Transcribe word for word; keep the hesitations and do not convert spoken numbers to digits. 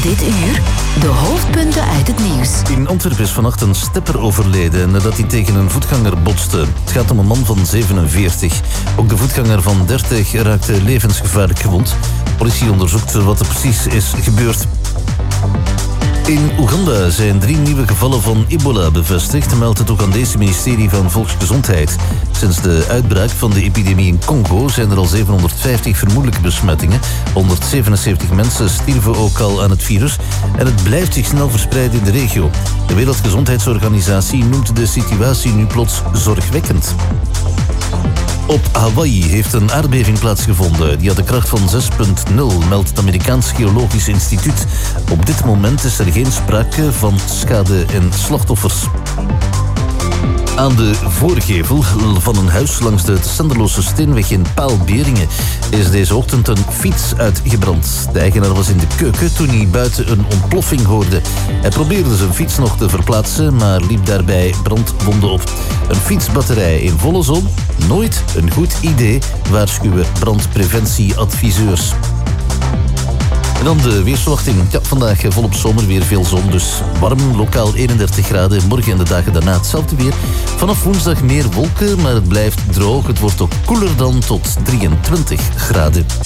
Dit uur de hoofdpunten uit het nieuws. In Antwerpen is vannacht een stepper overleden nadat hij tegen een voetganger botste. Het gaat om een man van zevenenveertig. Ook de voetganger van dertig raakte levensgevaarlijk gewond. De politie onderzoekt wat er precies is gebeurd. In Oeganda zijn drie nieuwe gevallen van ebola bevestigd, meldt het Oegandese ministerie van Volksgezondheid. Sinds de uitbraak van de epidemie in Congo zijn er al zevenhonderdvijftig vermoedelijke besmettingen. honderdzevenenzeventig mensen stierven ook al aan het virus en het blijft zich snel verspreiden in de regio. De Wereldgezondheidsorganisatie noemt de situatie nu plots zorgwekkend. Op Hawaii heeft een aardbeving plaatsgevonden. Die had de kracht van zes komma nul, meldt het Amerikaans Geologisch Instituut. Op dit moment is er geen sprake van schade en slachtoffers. Aan de voorgevel van een huis langs de Senderloze Steenweg in Paalberingen is deze ochtend een fiets uitgebrand. De eigenaar was in de keuken toen hij buiten een ontploffing hoorde. Hij probeerde zijn fiets nog te verplaatsen, maar liep daarbij brandwonden op. Een fietsbatterij in volle zon? Nooit een goed idee, waarschuwen brandpreventieadviseurs. En dan de weersverwachting. Ja, vandaag volop zomer, weer veel zon, dus warm, lokaal eenendertig graden. Morgen en de dagen daarna hetzelfde weer. Vanaf woensdag meer wolken, maar het blijft droog. Het wordt ook koeler dan tot drieëntwintig graden.